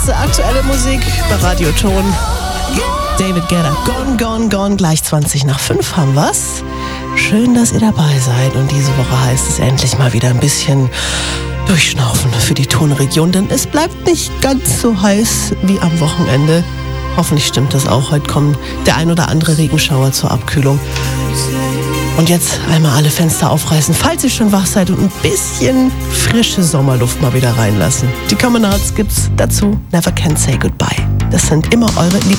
beste aktuelle Musik bei Radio Ton. David Guetta, Gone, Gone, Gone. Gleich 5:20 haben wir's. Schön, dass ihr dabei seid. Und diese Woche heißt es endlich mal wieder ein bisschen durchschnaufen für die Tonregion, denn es bleibt nicht ganz so heiß wie am Wochenende. Hoffentlich stimmt das auch. Heute kommt der ein oder andere Regenschauer zur Abkühlung. Und jetzt einmal alle Fenster aufreißen, falls ihr schon wach seid, und ein bisschen frische Sommerluft mal wieder reinlassen. Die Common Arts gibt's dazu. Never Can Say Goodbye. Das sind immer eure